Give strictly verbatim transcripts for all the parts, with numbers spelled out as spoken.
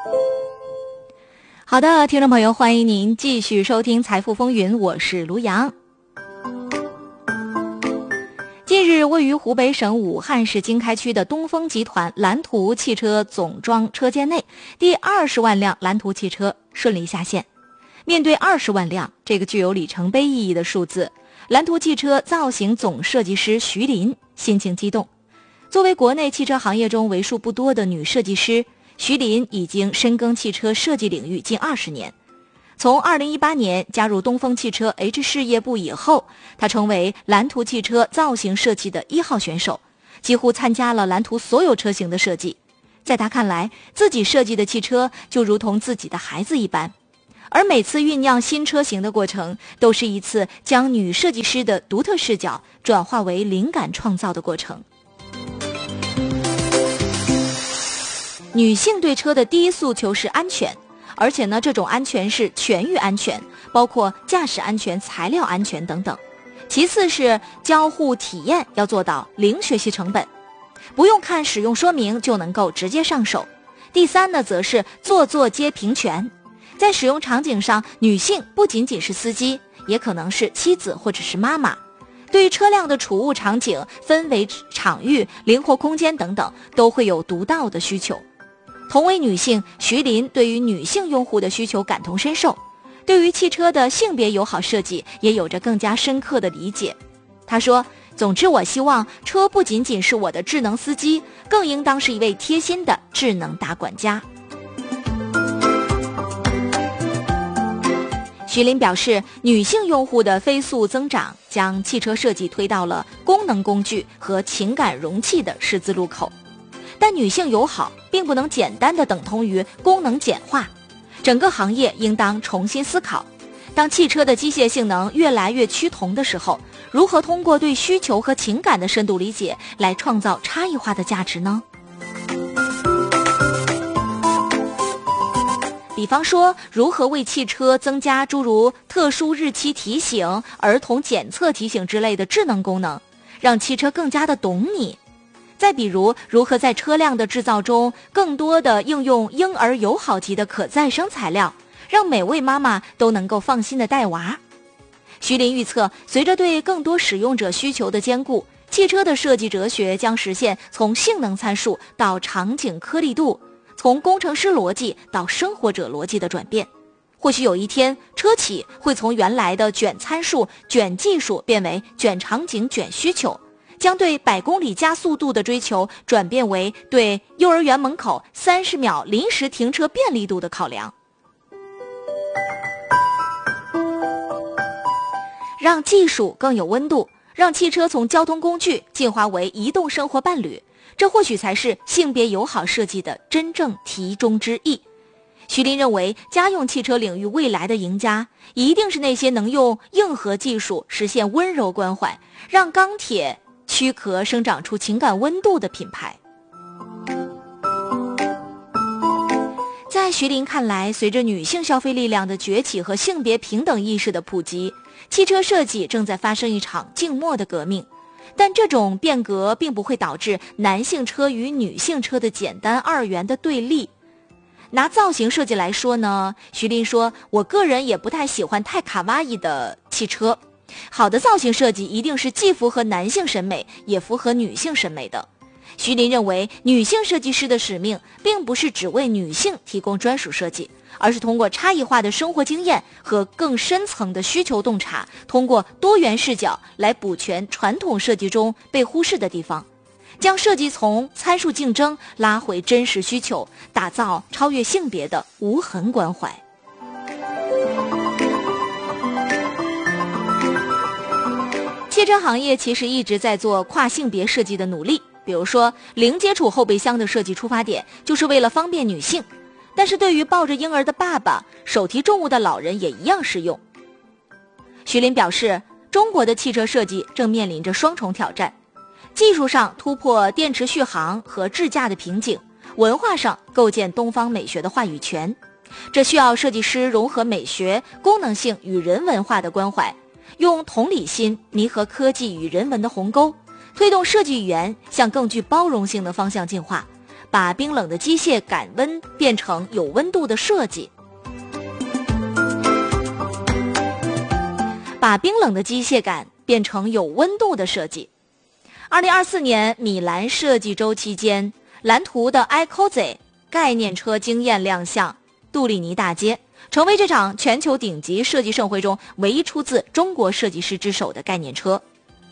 好的，听众朋友，欢迎您继续收听财富风云，我是卢阳。近日，位于湖北省武汉市经开区的东风集团蓝图汽车总装车间内，第二十万辆蓝图汽车顺利下线。面对二十万辆这个具有里程碑意义的数字，蓝图汽车造型总设计师徐林心情激动。作为国内汽车行业中为数不多的女设计师，徐林已经深耕汽车设计领域近二十年。从二零一八年加入东风汽车 H 事业部以后，他成为蓝图汽车造型设计的一号选手，几乎参加了蓝图所有车型的设计。在他看来，自己设计的汽车就如同自己的孩子一般，而每次酝酿新车型的过程，都是一次将女设计师的独特视角转化为灵感创造的过程。女性对车的第一诉求是安全，而且呢，这种安全是全域安全，包括驾驶安全、材料安全等等。其次是交互体验要做到零学习成本，不用看使用说明就能够直接上手。第三呢，则是座座皆平权，在使用场景上，女性不仅仅是司机，也可能是妻子或者是妈妈。对于车辆的储物场景、氛围场域、灵活空间等等，都会有独到的需求。同为女性，徐林对于女性用户的需求感同身受，对于汽车的性别友好设计也有着更加深刻的理解。他说，总之我希望车不仅仅是我的智能司机，更应当是一位贴心的智能大管家。徐林表示，女性用户的飞速增长将汽车设计推到了功能工具和情感容器的十字路口。但女性友好并不能简单的等同于功能简化，整个行业应当重新思考。当汽车的机械性能越来越趋同的时候，如何通过对需求和情感的深度理解来创造差异化的价值呢？比方说，如何为汽车增加诸如特殊日期提醒、儿童检测提醒之类的智能功能，让汽车更加的懂你。再比如，如何在车辆的制造中更多的应用婴儿友好级的可再生材料，让每位妈妈都能够放心的带娃。徐林预测，随着对更多使用者需求的兼顾，汽车的设计哲学将实现从性能参数到场景颗粒度，从工程师逻辑到生活者逻辑的转变。或许有一天，车企会从原来的卷参数、卷技术变为卷场景、卷需求，将对百公里加速度的追求转变为对幼儿园门口三十秒临时停车便利度的考量。让技术更有温度，让汽车从交通工具进化为移动生活伴侣，这或许才是性别友好设计的真正题中之意。徐林认为，家用汽车领域未来的赢家一定是那些能用硬核技术实现温柔关怀，让钢铁躯壳生长出情感温度的品牌。在徐林看来，随着女性消费力量的崛起和性别平等意识的普及，汽车设计正在发生一场静默的革命。但这种变革并不会导致男性车与女性车的简单二元的对立。拿造型设计来说呢，徐林说，我个人也不太喜欢太卡哇伊的汽车。好的造型设计一定是既符合男性审美也符合女性审美的。徐林认为，女性设计师的使命并不是只为女性提供专属设计，而是通过差异化的生活经验和更深层的需求洞察，通过多元视角来补全传统设计中被忽视的地方，将设计从参数竞争拉回真实需求，打造超越性别的无痕关怀。汽车行业其实一直在做跨性别设计的努力，比如说零接触后备箱的设计出发点就是为了方便女性，但是对于抱着婴儿的爸爸、手提重物的老人也一样适用。徐林表示，中国的汽车设计正面临着双重挑战，技术上突破电池续航和智驾的瓶颈，文化上构建东方美学的话语权。这需要设计师融合美学、功能性与人文化的关怀，用同理心弥合科技与人文的鸿沟，推动设计语言向更具包容性的方向进化， 把冰冷的机械感温变成有温度的设计。把冰冷的机械感变成有温度的设计。二零二四年米兰设计周期间，蓝图的 iCozy 概念车惊艳亮相杜利尼大街，成为这场全球顶级设计盛会中唯一出自中国设计师之手的概念车。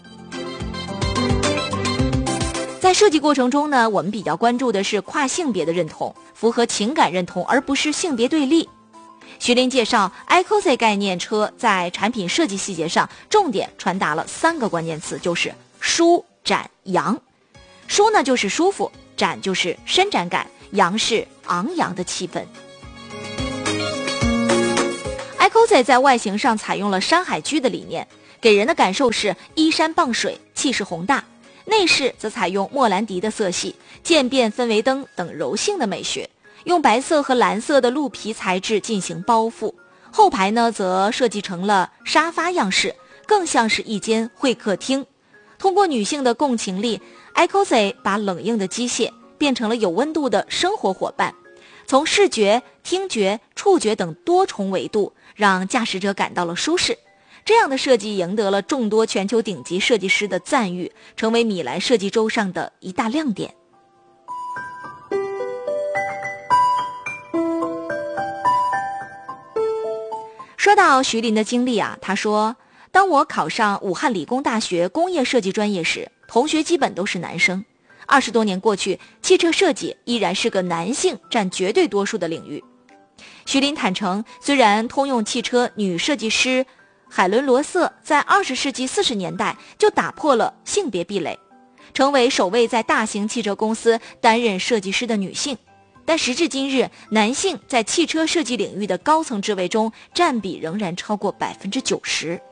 在设计过程中呢，我们比较关注的是跨性别的认同，符合情感认同，而不是性别对立。徐林介绍 iCozy 概念车在产品设计细节上重点传达了三个关键词，就是舒展扬。舒呢就是舒服，展就是伸展感，扬是昂扬的气氛。iCozy 在外形上采用了山海居的理念，给人的感受是依山傍水，气势宏大。内饰则采用莫兰迪的色系、渐变氛围灯等柔性的美学，用白色和蓝色的鹿皮材质进行包覆。后排呢则设计成了沙发样式，更像是一间会客厅。通过女性的共情力， iCozy 把冷硬的机械变成了有温度的生活伙伴，从视觉、听觉、触觉等多重维度让驾驶者感到了舒适。这样的设计赢得了众多全球顶级设计师的赞誉，成为米兰设计周上的一大亮点。说到徐林的经历啊，他说，当我考上武汉理工大学工业设计专业时，同学基本都是男生。二十多年过去，汽车设计依然是个男性占绝对多数的领域。徐林坦诚，虽然通用汽车女设计师海伦罗瑟在二十世纪四十年代就打破了性别壁垒，成为首位在大型汽车公司担任设计师的女性，但时至今日，男性在汽车设计领域的高层职位中占比仍然超过百分之九十。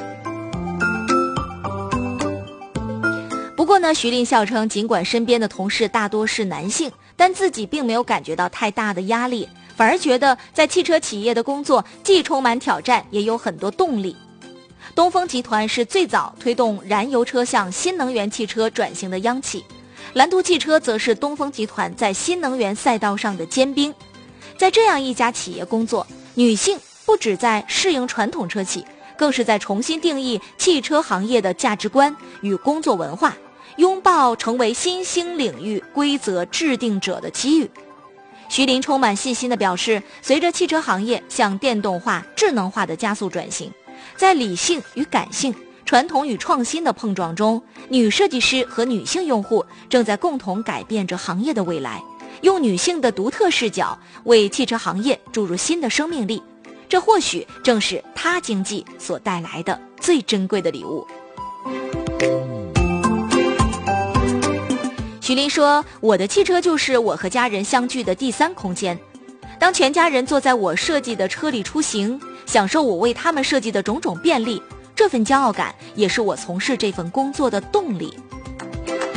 不过呢，徐林笑称，尽管身边的同事大多是男性，但自己并没有感觉到太大的压力，反而觉得在汽车企业的工作既充满挑战，也有很多动力。东风集团是最早推动燃油车向新能源汽车转型的央企，蓝图汽车则是东风集团在新能源赛道上的尖兵。在这样一家企业工作，女性不只在适应传统车企，更是在重新定义汽车行业的价值观与工作文化，拥抱成为新兴领域规则制定者的机遇。徐林充满信心地表示，随着汽车行业向电动化、智能化的加速转型，在理性与感性、传统与创新的碰撞中，女设计师和女性用户正在共同改变着行业的未来，用女性的独特视角为汽车行业注入新的生命力。这或许正是他经济所带来的最珍贵的礼物。徐林说，我的汽车就是我和家人相聚的第三空间。当全家人坐在我设计的车里出行，享受我为他们设计的种种便利，这份骄傲感也是我从事这份工作的动力。